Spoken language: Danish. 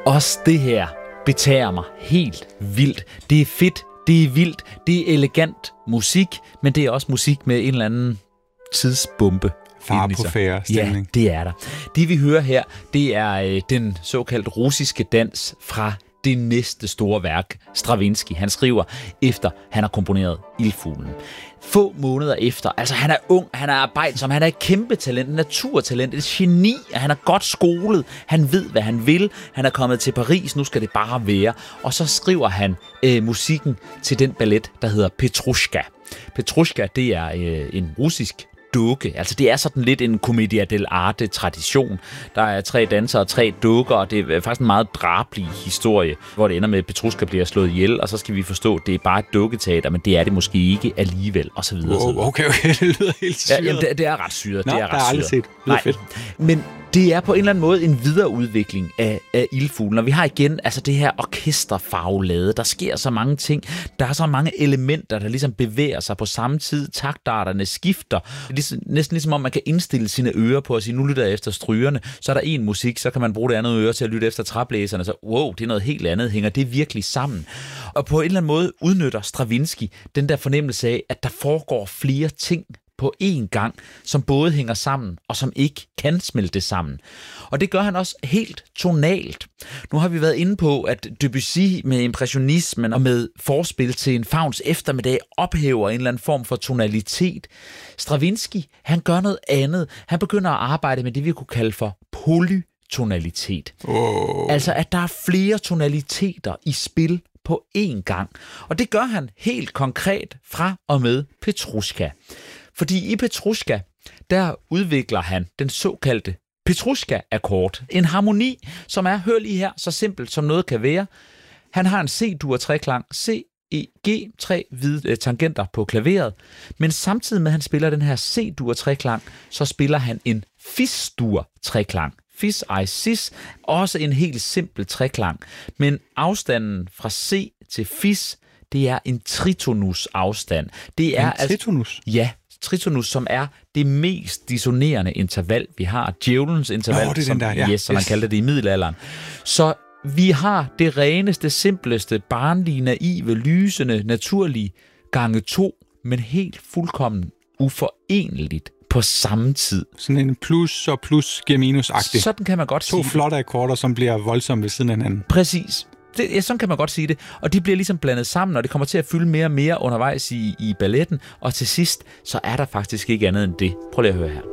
Også det her betager mig helt vildt. Det er fedt, det er vildt, det er elegant musik, men det er også musik med en eller anden tidsbombe. Far på færre stemning. Ja, det er der. Det vi hører her, det er den såkaldte russiske dans fra det næste store værk, Stravinsky. Han skriver efter, han har komponeret Ildfuglen. Få måneder efter, altså han er ung, han er arbejdsom, han er et kæmpe talent, et naturtalent, et geni, han er godt skolet, han ved, hvad han vil, han er kommet til Paris, nu skal det bare være. Og så skriver han musikken til den ballet, der hedder Petrushka. Petrushka, det er en russisk dukke. Altså det er sådan lidt en commedia dell'arte tradition. Der er 3 dansere og 3 dukker, og det er faktisk en meget drabelig historie, hvor det ender med, at Petrushka bliver slået ihjel, og så skal vi forstå, at det er bare et dukketeater, men det er det måske ikke alligevel, og så videre. Wow, okay, det lyder helt syret. Ja, jamen, det er ret syret. Nå, det er ret syret. aldrig set. Det er fedt. Men det er på en eller anden måde en videreudvikling af Ildfuglen, og vi har igen altså det her orkesterfarvelade. Der sker så mange ting. Der er så mange elementer, der ligesom bevæger sig på samme tid. Taktarterne skifter. Det er næsten ligesom om, man kan indstille sine ører på at sige, nu lytter jeg efter strygerne. Så er der en musik, så kan man bruge det andet øre til at lytte efter træblæserne. Så wow, det er noget helt andet. Hænger det virkelig sammen? Og på en eller anden måde udnytter Stravinsky den der fornemmelse af, at der foregår flere ting på én gang, som både hænger sammen, og som ikke kan smelte sammen. Og det gør han også helt tonalt. Nu har vi været inde på, at Debussy med impressionismen og med forspil til en fauns eftermiddag ophæver en eller anden form for tonalitet. Stravinsky, han gør noget andet. Han begynder at arbejde med det, vi kunne kalde for polytonalitet. Altså, at der er flere tonaliteter i spil på én gang. Og det gør han helt konkret fra og med Petrushka. Fordi i Petrushka, der udvikler han den såkaldte Petrushka-akkord. En harmoni, som er, hør lige her, så simpelt som noget kan være. Han har en C-dur treklang, C, E, G, 3 hvide tangenter på klaveret, men samtidig med, at han spiller den her C-dur treklang, så spiller han en fis-dur treklang. Fis, I, sis, også en helt simpel treklang. Men afstanden fra C til fis, det er en tritonus afstand. Det er en tritonus? Ja, tritonus, som er det mest dissonerende interval, vi har. Djævelens interval, som man kaldte det i middelalderen. Så vi har det reneste, simpleste, barnlige, naive, lysende, naturlige gange 2, men helt fuldkommen uforeneligt på samme tid. Sådan en plus og plus giver minus-agtig. Sådan kan man godt sige 2 flotte akkorder, som bliver voldsomme ved siden af hinanden. Præcis. Sådan kan man godt sige det. Og de bliver ligesom blandet sammen, og det kommer til at fylde mere og mere undervejs i balletten. Og til sidst, så er der faktisk ikke andet end det. Prøv lige at høre her.